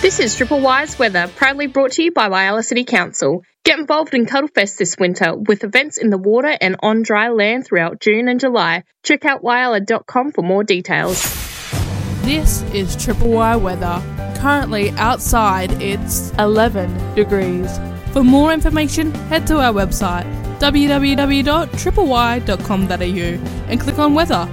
This is Triple Y's Weather, proudly brought to you by Whyalla City Council. Get involved in Cuddlefest this winter with events in the water and on dry land throughout June and July. Check out whyalla.com for more details. This is Triple Y Weather. Currently outside it's 11 degrees. For more information, head to our website www.tripley.com.au and click on weather.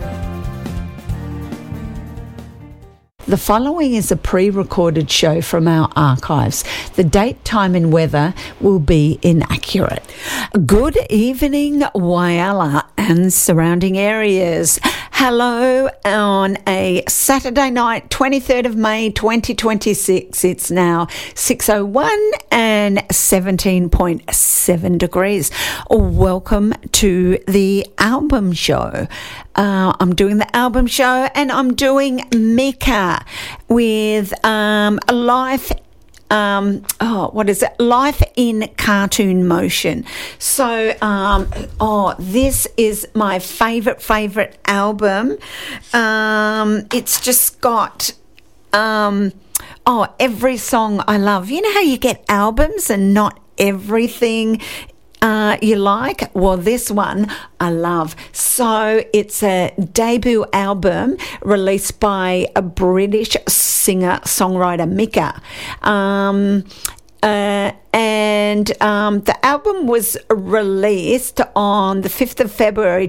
The following is a pre-recorded show from our archives. The date, time and weather will be inaccurate. Good evening, Whyalla and surrounding areas. Hello on a Saturday night, 23rd of May 2026. It's now 6:01 and 17.7 degrees. Welcome to the album show. I'm doing the album show and I'm doing Mika with Life Life in Cartoon Motion. So, this is my favorite album. It's just got, every song I love. You know how you get albums and not everything you like? Well, this one I love. So it's a debut album released by a British singer-songwriter, Mika. The album was released on the 5th of February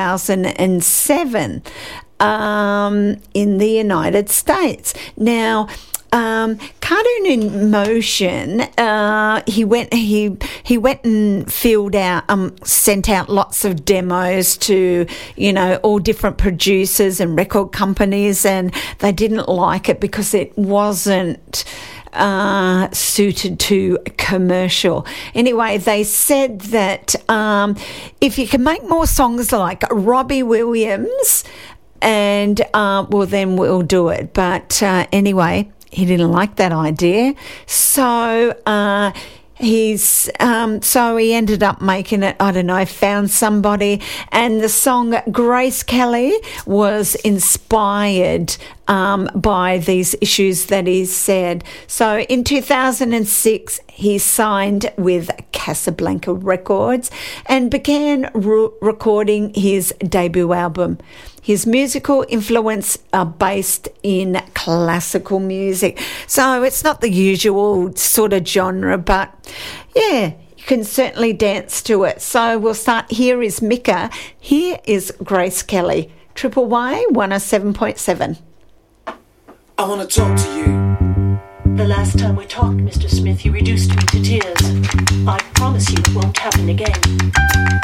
2007 in the United States. Now, Cartoon in Motion, he went and sent out lots of demos to, all different producers and record companies, and they didn't like it because it wasn't suited to commercial. Anyway, they said that if you can make more songs like Robbie Williams, and then we'll do it. But anyway, he didn't like that idea, so he ended up making it, found somebody, and the song Grace Kelly was inspired by these issues that he said. So in 2006, he signed with Casablanca Records and began recording his debut album. His musical influence are based in classical music. So it's not the usual sort of genre, but yeah, you can certainly dance to it. So we'll start. Here is Mika. Here is Grace Kelly. Triple Y 107.7. I want to talk to you. The last time we talked, Mr. Smith, you reduced me to tears. I promise you it won't happen again.